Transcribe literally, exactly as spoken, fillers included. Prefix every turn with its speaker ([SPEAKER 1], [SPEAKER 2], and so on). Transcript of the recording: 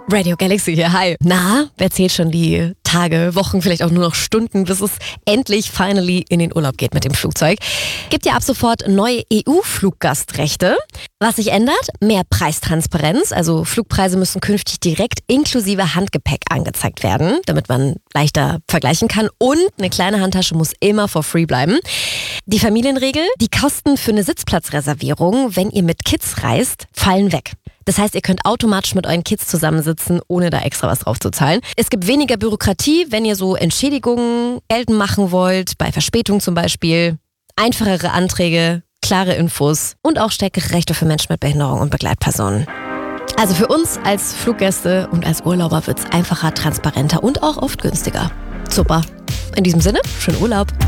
[SPEAKER 1] Radio Galaxy hier, hi. Na, wer zählt schon die Tage, Wochen, vielleicht auch nur noch Stunden, bis es endlich finally in den Urlaub geht mit dem Flugzeug? Gibt ja ab sofort neue E U-Fluggastrechte. Was sich ändert? Mehr Preistransparenz. Also Flugpreise müssen künftig direkt inklusive Handgepäck angezeigt werden, damit man leichter vergleichen kann. Und eine kleine Handtasche muss immer for free bleiben. Die Familienregel: die Kosten für eine Sitzplatzreservierung, wenn ihr mit Kids reist, fallen weg. Das heißt, ihr könnt automatisch mit euren Kids zusammensitzen, ohne da extra was drauf zu zahlen. Es gibt weniger Bürokratie, wenn ihr so Entschädigungen geltend machen wollt, bei Verspätung zum Beispiel. Einfachere Anträge, klare Infos und auch stärkere Rechte für Menschen mit Behinderung und Begleitpersonen. Also für uns als Fluggäste und als Urlauber wird es einfacher, transparenter und auch oft günstiger. Super. In diesem Sinne, schönen Urlaub.